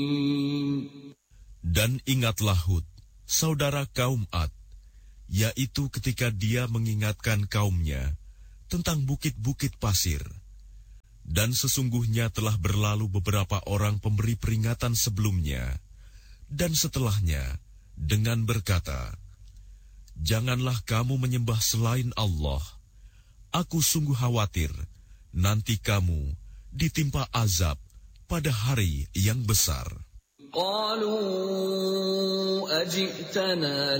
Dan ingatlah Hud, saudara kaum Ad, yaitu ketika dia mengingatkan kaumnya tentang bukit-bukit pasir. Dan sesungguhnya telah berlalu beberapa orang pemberi peringatan sebelumnya dan setelahnya dengan berkata, "Janganlah kamu menyembah selain Allah. Aku sungguh khawatir nanti kamu ditimpa azab pada hari yang besar." قالوا أجئتنا